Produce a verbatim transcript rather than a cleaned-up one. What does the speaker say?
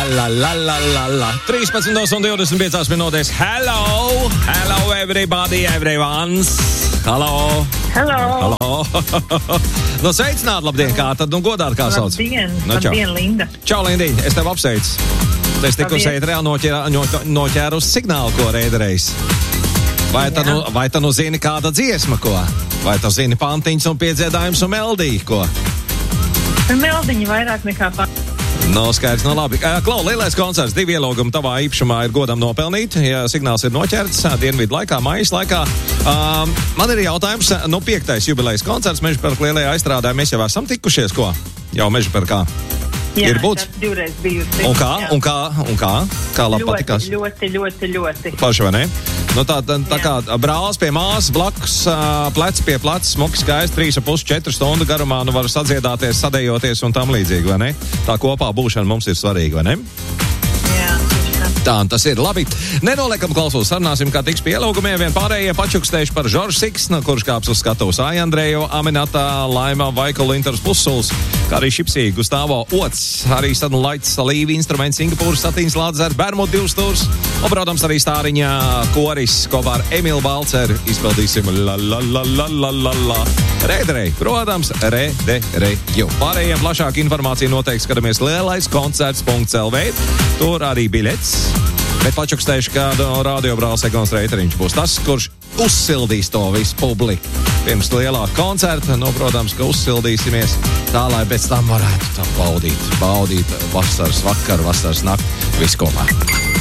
La, la, la, la, la, la. trīspadsmit un divdesmit piecas minūtes. Hello! Hello, everybody, everyone's! Hello! Hello! Hello! No, sveicināt, labdien, kā tad, nu, godāt, kā sauc? Labdien, no, labdien, Linda. Čau, Lindiņ, es tev apsveicu. Es tikko šeit reāli noķēru, noķēru uz signālu, ko reidereiz. Vai tā nu, vai tā nu zini kāda dziesma, ko? Vai tā zini pantiņas un piedziedājums un meldiju, ko? Meldiņi vairāk nekā pantiņas. No, skaidrs, no labi. Klau, lielais koncerts, divi ielūgumi tavā īpašumā ir godam nopelnīt. Ja signāls ir noķerts dienvidu laikā, maijas laikā. Um, man ir jautājums, nu, piektais jubilejas koncerts Mežaparka lielajā aizstrādē. Mēs jau esam tikušies, ko? Jau Mežaparkā. Jā, ir būts? Tas divreiz bijusi. Un kā? Jā. Un kā? Un kā? Kā labi ļoti, patikās? Ļoti, ļoti, ļoti. Paši, vai ne? Nu tā, tā, tā kā brālis pie māsas, blakus, plec pie pleca, smuki skaisti, trīs ar pus, četru stundu garumā, nu var sadziedāties, sadejoties un tam līdzīgi, vai ne? Tā kopā būšana mums ir svarīga, vai ne? Jā. Tā, tas ir labi. Nenoliekam klausos, sarunāsim, kā tiks pie ielūgumiem. Vien pārējie pačukstējuši par Žoržu Siksnu, kurš kāps uz skatuves Aija Andreju, Aminatā, Laima, Vaikola, Inters Pusuls, kā arī Šipsī, Gustavo Ots, arī Sadun Laits, Salīvi, Instruments, Singapūras, Satīns, Lādzer, Bermud, divs stūrs, un, protams, arī Stāriņā koris kopā ar Emilu Balceru izpildīsim la la la la la la la. Reiderei, protams, redereju. Pārējiem plašāku informāciju noteikti skatāmies lielais koncerts punkts el vē. Tur arī biļets. Bet pačukstējuši, kādu radiobrālis Egons Reiteriņš būs tas, kurš uzsildīs to visu publiku. Pirms lielā koncerta, nu, protams, ka uzsildīsimies tā, lai pēc tam varētu tā baudīt, baudīt vasaras vakaru, vasaras nakti, visu kopā.